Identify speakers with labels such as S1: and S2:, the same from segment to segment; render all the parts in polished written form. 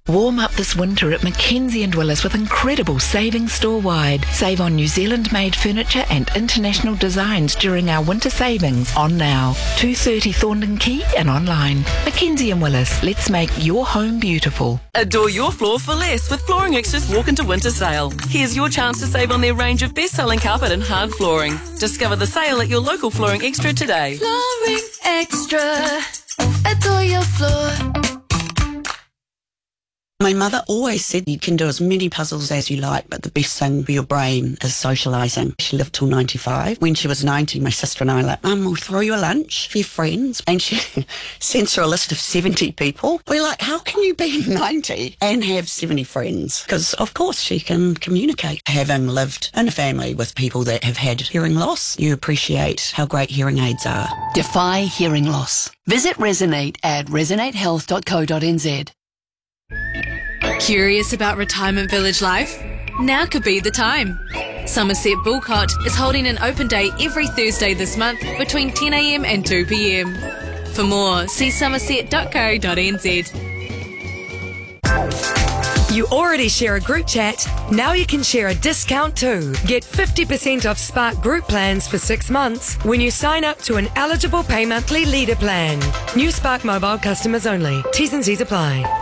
S1: Warm up this winter at Mackenzie & Willis with incredible savings store-wide. Save on New Zealand-made furniture and international designs during our winter savings on now. 230 Thorndon Quay and online. Mackenzie & Willis, let's make your home beautiful.
S2: Adore your floor for less with Flooring Extra's Walk into Winter Sale. Here's your chance to save on their range of best-selling carpet and hard flooring. Discover the sale at your local Flooring Extra today.
S3: Flooring Extra. Adore your floor.
S4: My mother always said you can do as many puzzles as you like, but the best thing for your brain is socialising. She lived till 95. When she was 90, my sister and I were like, Mum, we'll throw you a lunch for your friends. And she sends her a list of 70 people. We're like, how can you be 90 and have 70 friends? Because, of course, she can communicate. Having lived in a family with people that have had hearing loss, you appreciate how great hearing aids are.
S5: Defy hearing loss. Visit Resonate at resonatehealth.co.nz.
S3: Curious about retirement village life? Now could be the time. Somerset Bulcott is holding an open day every Thursday this month between 10am and 2pm. For more, see somerset.co.nz.
S6: You already share a group chat, now you can share a discount too. Get 50% off Spark group plans for 6 months when you sign up to an eligible pay monthly leader plan. New Spark mobile customers only. T's and C's apply.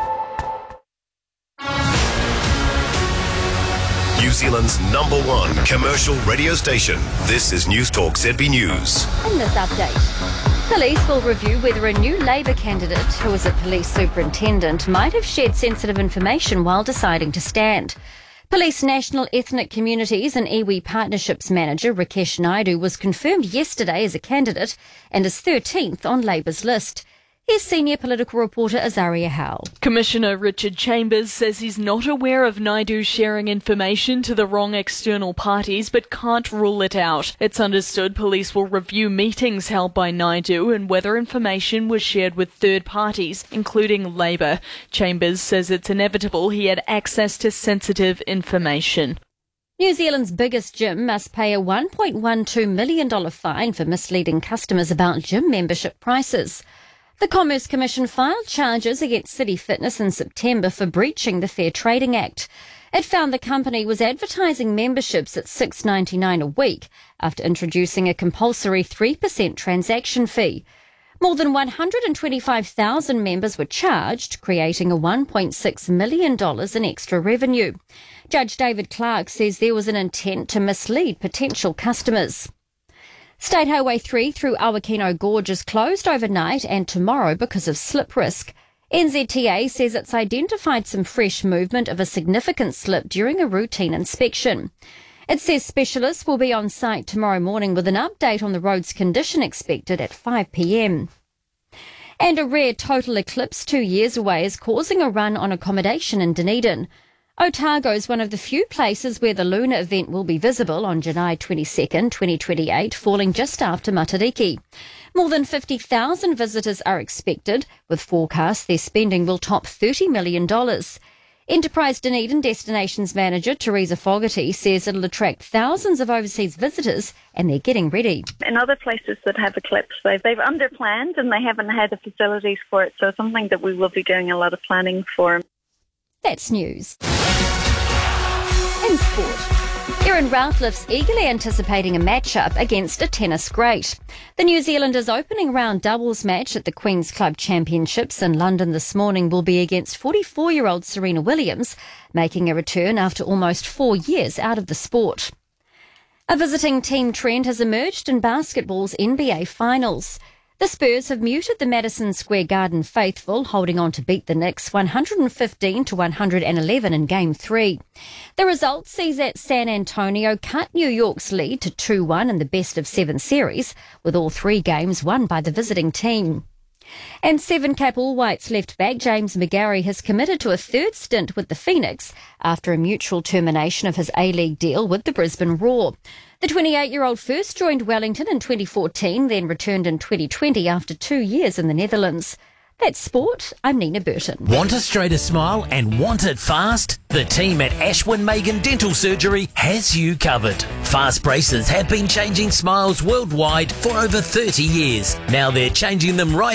S7: New Zealand's #1 commercial radio station. This is News Talk ZB News.
S8: In this update, police will review whether a new Labour candidate who is a police superintendent might have shared sensitive information while deciding to stand. Police National Ethnic Communities and iwi Partnerships Manager Rakesh Naidu was confirmed yesterday as a candidate and is 13th on Labour's list. Here's senior political reporter Azaria Howe.
S9: Commissioner Richard Chambers says he's not aware of Naidu sharing information to the wrong external parties but can't rule it out. It's understood police will review meetings held by Naidu and whether information was shared with third parties, including Labour. Chambers says it's inevitable he had access to sensitive information.
S8: New Zealand's biggest gym must pay a $1.12 million fine for misleading customers about gym membership prices. The Commerce Commission filed charges against City Fitness in September for breaching the Fair Trading Act. It found the company was advertising memberships at $6.99 a week after introducing a compulsory 3% transaction fee. More than 125,000 members were charged, creating a $1.6 million in extra revenue. Judge David Clark says there was an intent to mislead potential customers. State Highway 3 through Awakino Gorge is closed overnight and tomorrow because of slip risk. NZTA says it's identified some fresh movement of a significant slip during a routine inspection. It says specialists will be on site tomorrow morning with an update on the road's condition expected at 5pm. And a rare total eclipse 2 years away is causing a run on accommodation in Dunedin. Otago is one of the few places where the lunar event will be visible on July 22nd, 2028, falling just after Matariki. More than 50,000 visitors are expected, with forecasts their spending will top $30 million. Enterprise Dunedin Destinations Manager Teresa Fogarty says it'll attract thousands of overseas visitors and they're getting ready.
S10: In other places that have eclipse, they've underplanned and they haven't had the facilities for it, so something that we will be doing a lot of planning for.
S8: That's news. In sport, Erin Routlife's eagerly anticipating a match-up against a tennis great. The New Zealanders' opening round doubles match at the Queen's Club Championships in London this morning will be against 44-year-old Serena Williams, making a return after almost 4 years out of the sport. A visiting team trend has emerged in basketball's NBA Finals. The Spurs have muted the Madison Square Garden faithful, holding on to beat the Knicks 115-111 in Game 3. The result sees that San Antonio cut New York's lead to 2-1 in the best-of-7 series, with all 3 games won by the visiting team. And Seven-cap All Whites left-back James McGarry has committed to a third stint with the Phoenix after a mutual termination of his A-League deal with the Brisbane Roar. The 28-year-old first joined Wellington in 2014, then returned in 2020 after 2 years in the Netherlands. That's sport. I'm Nina Burton.
S11: Want a straighter smile and want it fast? The team at Ashwin Megan Dental Surgery has you covered. Fast braces have been changing smiles worldwide for over 30 years. Now they're changing them right